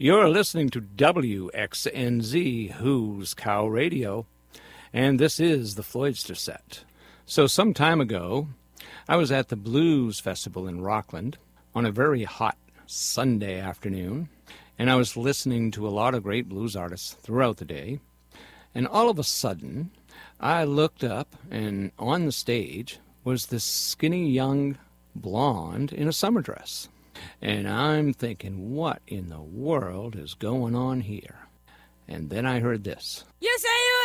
You're listening to WXNZ, Who's Cow Radio, and this is the Floydster Set. So some time ago, I was at the Blues Festival in Rockland on a very hot Sunday afternoon, and I was listening to a lot of great blues artists throughout the day, and all of a sudden, I looked up, and on the stage was this skinny young blonde in a summer dress. And I'm thinking, what in the world is going on here? And then I heard this. You say you